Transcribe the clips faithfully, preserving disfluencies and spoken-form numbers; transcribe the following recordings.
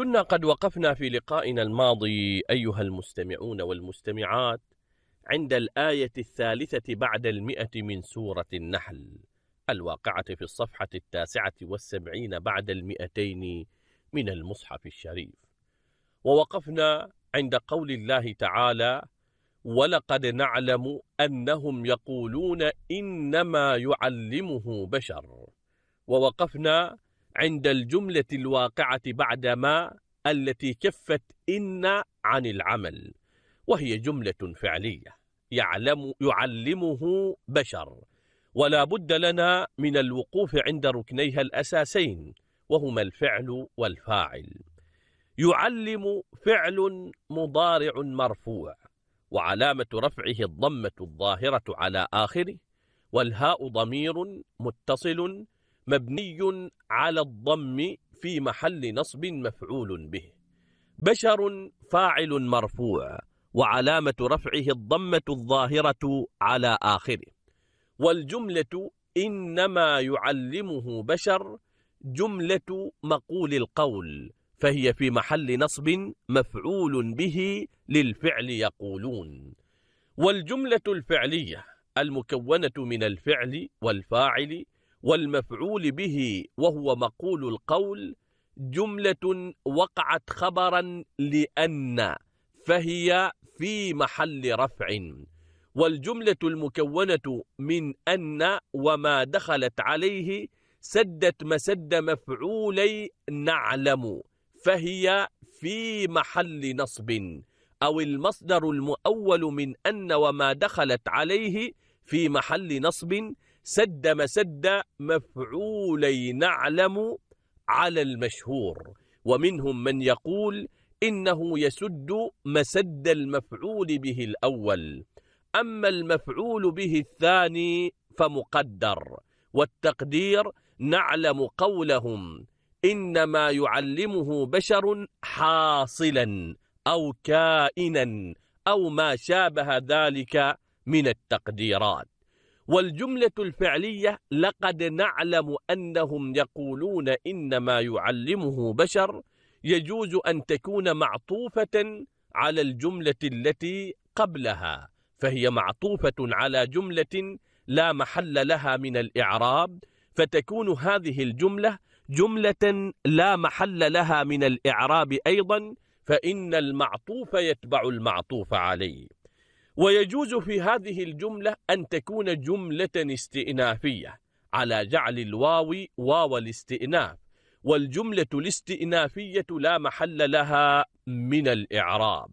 كنا قد وقفنا في لقائنا الماضي أيها المستمعون والمستمعات عند الآية الثالثة بعد المئة من سورة النحل الواقعة في الصفحة التاسعة والسبعين بعد المئتين من المصحف الشريف، ووقفنا عند قول الله تعالى: ولقد نعلم أنهم يقولون إنما يعلمه بشر. ووقفنا عند الجملة الواقعة بعد ما التي كفت إن عن العمل، وهي جملة فعلية يعلم يعلمه بشر، ولا بد لنا من الوقوف عند ركنيها الأساسين وهما الفعل والفاعل. يعلم فعل مضارع مرفوع وعلامة رفعه الضمة الظاهرة على آخره، والهاء ضمير متصل مبني على الضم في محل نصب مفعول به. بشر فاعل مرفوع وعلامة رفعه الضمة الظاهرة على آخره. والجملة إنما يعلمه بشر جملة مقول القول، فهي في محل نصب مفعول به للفعل يقولون. والجملة الفعلية المكونة من الفعل والفاعل والمفعول به وهو مقول القول جملة وقعت خبرا لأن، فهي في محل رفع. والجملة المكونة من أن وما دخلت عليه سدت مسد مفعولي نعلم، فهي في محل نصب، أو المصدر المؤول من أن وما دخلت عليه في محل نصب سد مسد مفعولي نعلم على المشهور. ومنهم من يقول إنه يسد مسد المفعول به الأول، أما المفعول به الثاني فمقدر، والتقدير نعلم قولهم إنما يعلمه بشر حاصلا أو كائنا أو ما شابه ذلك من التقديرات. والجملة الفعلية لقد نعلم أنهم يقولون إنما يعلمه بشر يجوز أن تكون معطوفة على الجملة التي قبلها، فهي معطوفة على جملة لا محل لها من الإعراب، فتكون هذه الجملة جملة لا محل لها من الإعراب أيضا، فإن المعطوف يتبع المعطوف عليه. ويجوز في هذه الجملة أن تكون جملة استئنافية على جعل الواو واو الاستئناف، والجملة الاستئنافية لا محل لها من الإعراب.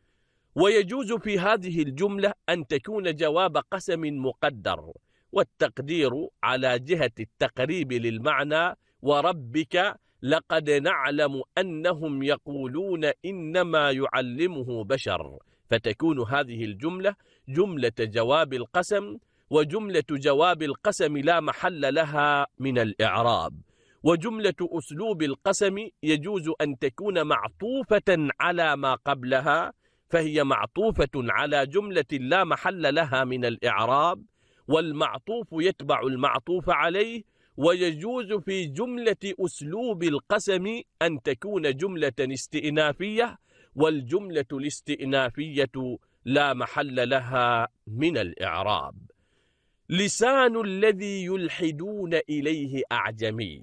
ويجوز في هذه الجملة أن تكون جواب قسم مقدر، والتقدير على جهة التقريب للمعنى وربك لقد نعلم أنهم يقولون إنما يعلمه بشر، فتكون هذه الجملة جملة جواب القسم، وجملة جواب القسم لا محل لها من الإعراب. وجملة أسلوب القسم يجوز أن تكون معطوفة على ما قبلها، فهي معطوفة على جملة لا محل لها من الإعراب، والمعطوف يتبع المعطوف عليه. ويجوز في جملة أسلوب القسم أن تكون جملة استئنافية، والجملة الاستئنافية لا محل لها من الإعراب. لسان الذي يلحدون إليه أعجمي.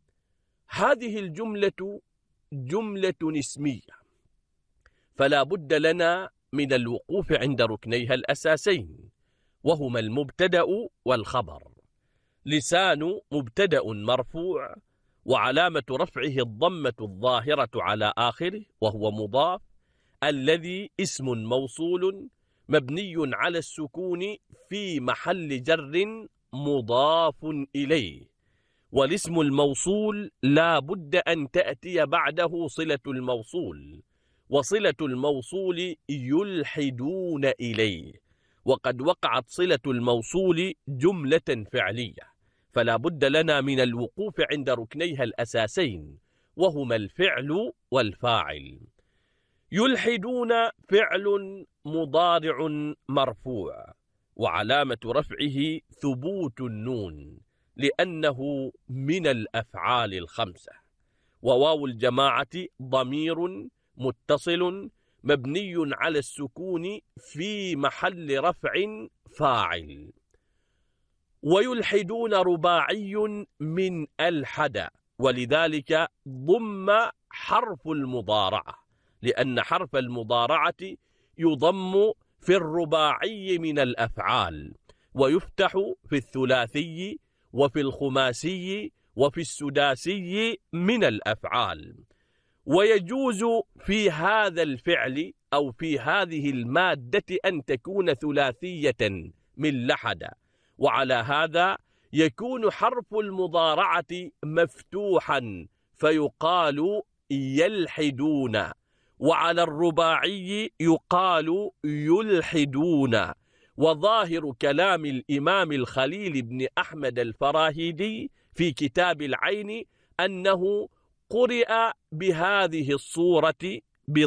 هذه الجملة جملة اسمية، فلا بد لنا من الوقوف عند ركنيها الأساسين وهما المبتدأ والخبر. لسان مبتدأ مرفوع وعلامة رفعه الضمة الظاهرة على آخره وهو مضاف. الذي اسم موصول مبني على السكون في محل جر مضاف إليه. والاسم الموصول لا بد أن تأتي بعده صلة الموصول، وصلة الموصول يلحدون إليه، وقد وقعت صلة الموصول جملة فعلية، فلا بد لنا من الوقوف عند ركنيها الأساسين وهما الفعل والفاعل. يلحدون فعل مضارع مرفوع وعلامة رفعه ثبوت النون لأنه من الأفعال الخمسة. وواو الجماعة ضمير متصل مبني على السكون في محل رفع فاعل. ويلحدون رباعي من ألحد، ولذلك ضم حرف المضارعة، لأن حرف المضارعة يضم في الرباعي من الأفعال، ويفتح في الثلاثي وفي الخماسي وفي السداسي من الأفعال. ويجوز في هذا الفعل أو في هذه المادة أن تكون ثلاثية من لحد، وعلى هذا يكون حرف المضارعة مفتوحا فيقال يلحدون، وعلى الرباعي يقال يلحدون. وظاهر كلام الإمام الخليل بن أحمد الفراهيدي في كتاب العين أنه قرئ بهذه الصورة